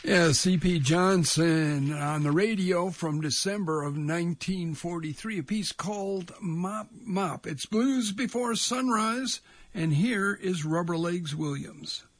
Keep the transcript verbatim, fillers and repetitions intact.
Yeah, C P Johnson on the radio from December of nineteen forty-three, a piece called Mop Mop. It's Blues Before Sunrise, and here is Rubber Legs Williams.